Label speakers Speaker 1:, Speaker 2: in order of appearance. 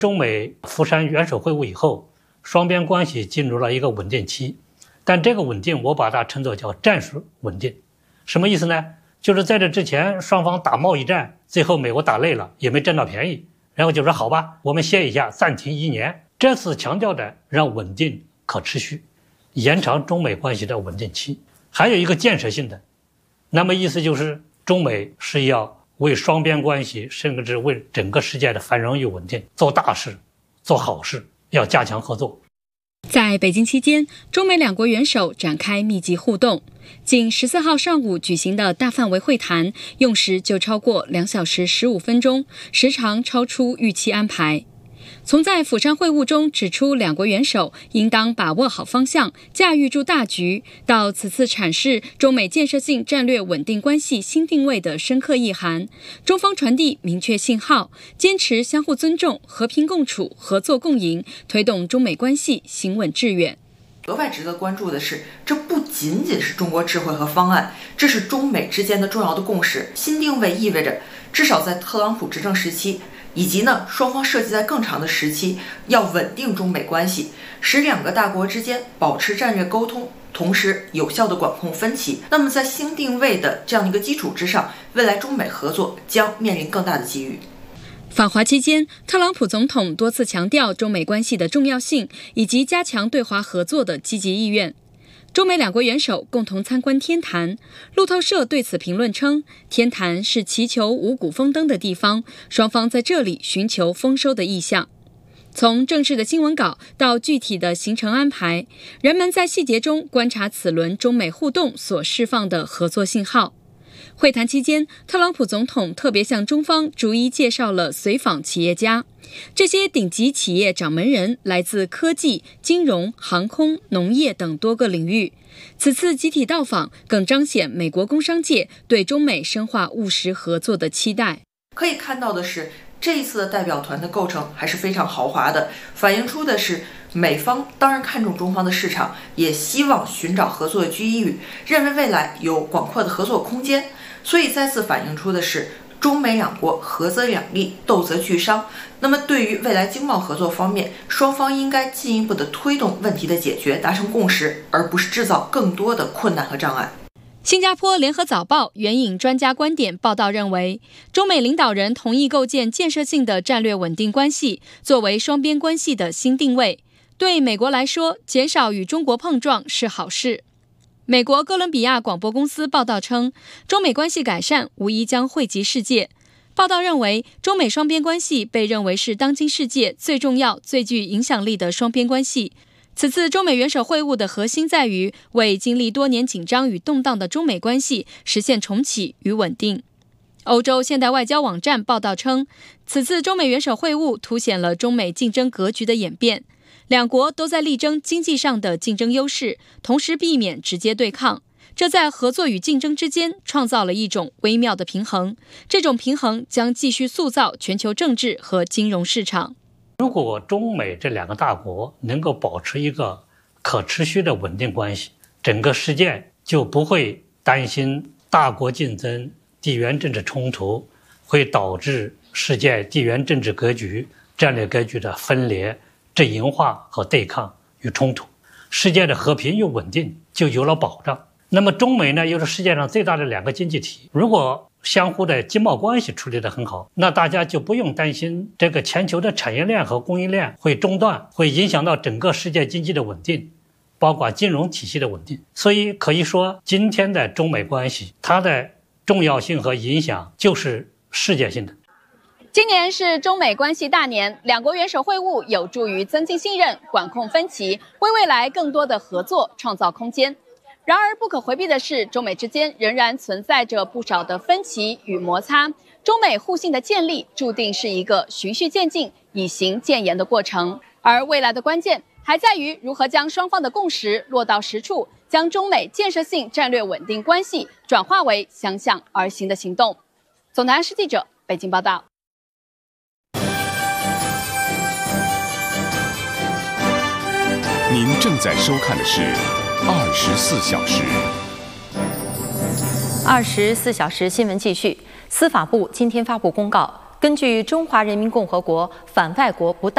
Speaker 1: 中美福山元首会晤以后，双边关系进入了一个稳定期，但这个稳定我把它称作叫战术稳定。什么意思呢？就是在这之前双方打贸易战，最后美国打累了也没占到便宜，然后就说好吧，我们歇一下，暂停1年。这次强调的让稳定可持续，延长中美关系的稳定期。还有一个建设性的，那么意思就是中美是要为双边关系甚至为整个世界的繁荣与稳定做大事做好事，要加强合作。
Speaker 2: 在北京期间，中美两国元首展开密集互动。仅14号上午举行的大范围会谈，用时就超过2小时15分钟，时长超出预期安排。从在釜山会晤中指出两国元首应当把握好方向，驾驭住大局，到此次阐释中美建设性战略稳定关系新定位的深刻意涵，中方传递明确信号，坚持相互尊重、和平共处、合作共赢，推动中美关系行稳致远。
Speaker 3: 额外值得关注的是，这不仅仅是中国智慧和方案，这是中美之间的重要的共识。新定位意味着，至少在特朗普执政时期，以及双方设计在更长的时期，要稳定中美关系，使两个大国之间保持战略沟通，同时有效地管控分歧。那么在新定位的这样一个基础之上，未来中美合作将面临更大的机遇。
Speaker 2: 访华期间，特朗普总统多次强调中美关系的重要性以及加强对华合作的积极意愿。中美两国元首共同参观天坛，路透社对此评论称，天坛是祈求五谷丰登的地方，双方在这里寻求丰收的意向。从正式的新闻稿到具体的行程安排，人们在细节中观察此轮中美互动所释放的合作信号。会谈期间，特朗普总统特别向中方逐一介绍了随访企业家。这些顶级企业掌门人来自科技、金融、航空、农业等多个领域。此次集体到访更彰显美国工商界对中美深化务实合作的期待。
Speaker 3: 可以看到的是，这一次的代表团的构成还是非常豪华的，反映出的是美方当然看重中方的市场，也希望寻找合作的机遇，认为未来有广阔的合作空间。所以再次反映出的是中美两国合则两利，斗则俱伤。那么对于未来经贸合作方面，双方应该进一步的推动问题的解决，达成共识，而不是制造更多的困难和障碍。
Speaker 2: 新加坡联合早报援引专家观点报道认为，中美领导人同意构建建设性的战略稳定关系，作为双边关系的新定位。对美国来说，减少与中国碰撞是好事。美国哥伦比亚广播公司报道称，中美关系改善无疑将惠及世界。报道认为，中美双边关系被认为是当今世界最重要、最具影响力的双边关系。此次中美元首会晤的核心在于为经历多年紧张与动荡的中美关系实现重启与稳定。欧洲现代外交网站报道称，此次中美元首会晤凸显了中美竞争格局的演变。两国都在力争经济上的竞争优势，同时避免直接对抗。这在合作与竞争之间创造了一种微妙的平衡，这种平衡将继续塑造全球政治和金融市场。
Speaker 1: 如果中美这两个大国能够保持一个可持续的稳定关系，整个世界就不会担心大国竞争、地缘政治冲突会导致世界地缘政治格局、战略格局的分裂、阵营化和对抗与冲突，世界的和平与稳定就有了保障。那么中美呢，又是世界上最大的两个经济体，如果相互的经贸关系处理得很好，那大家就不用担心这个全球的产业链和供应链会中断，会影响到整个世界经济的稳定，包括金融体系的稳定。所以可以说，今天的中美关系，它的重要性和影响就是世界性的。
Speaker 2: 今年是中美关系大年，两国元首会晤有助于增进信任、管控分歧，为未来更多的合作创造空间。然而不可回避的是，中美之间仍然存在着不少的分歧与摩擦，中美互信的建立注定是一个循序渐进、以行渐严的过程。而未来的关键还在于如何将双方的共识落到实处，将中美建设性战略稳定关系转化为相向而行的行动。总台央视记者北京报道。
Speaker 4: 您正在收看的是24小时。
Speaker 5: 24小时新闻继续。司法部今天发布公告，根据《中华人民共和国反外国不当